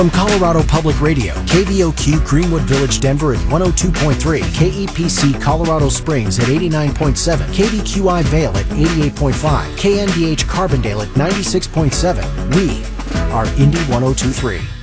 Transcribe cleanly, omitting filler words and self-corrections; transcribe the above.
From Colorado Public Radio, KVOQ Greenwood Village, Denver at 102.3, KEPC Colorado Springs at 89.7, KVQI Vale at 88.5, KNDH Carbondale at 96.7. We are Indy 102.3.